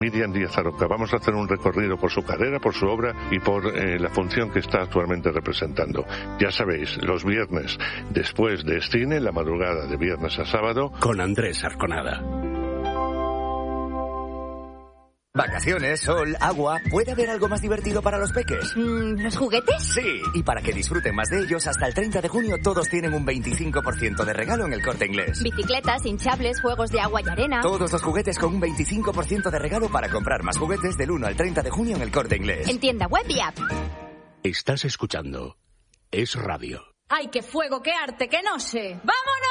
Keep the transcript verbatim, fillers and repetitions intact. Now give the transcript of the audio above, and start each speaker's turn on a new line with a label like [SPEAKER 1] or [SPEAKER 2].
[SPEAKER 1] Miriam Díaz Aroca. Vamos a hacer un recorrido por su carrera, por su obra y por eh, la función que está actualmente representando. Ya sabéis, los viernes, después de cine, la madrugada de viernes a sábado,
[SPEAKER 2] con Andrés Arconada.
[SPEAKER 3] Vacaciones, sol, agua. ¿Puede haber algo más divertido para los peques?
[SPEAKER 4] Mm, ¿Los juguetes?
[SPEAKER 3] Sí, y para que disfruten más de ellos, hasta el treinta de junio todos tienen un veinticinco por ciento de regalo en El Corte Inglés.
[SPEAKER 4] Bicicletas, hinchables, juegos de agua y arena.
[SPEAKER 3] Todos los juguetes con un veinticinco por ciento de regalo para comprar más juguetes del uno al treinta de junio en El Corte Inglés.
[SPEAKER 4] En tienda web y app.
[SPEAKER 2] Estás escuchando Es Radio.
[SPEAKER 5] ¡Ay, qué fuego, qué arte, qué no sé! ¡Vámonos!